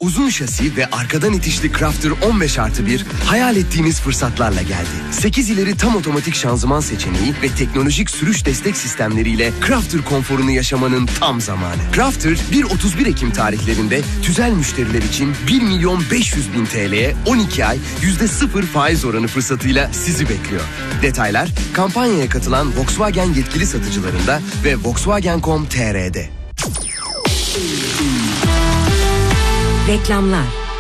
Uzun şasi ve arkadan itişli Crafter 15+1 hayal ettiğiniz fırsatlarla geldi. 8 ileri tam otomatik şanzıman seçeneği ve teknolojik sürüş destek sistemleriyle Crafter konforunu yaşamanın tam zamanı. Crafter 1-31 Ekim tarihlerinde tüzel müşteriler için 1.500.000 TL'ye 12 ay %0 faiz oranı fırsatıyla sizi bekliyor. Detaylar kampanyaya katılan Volkswagen yetkili satıcılarında ve Volkswagen.com.tr'de. Reklamlar.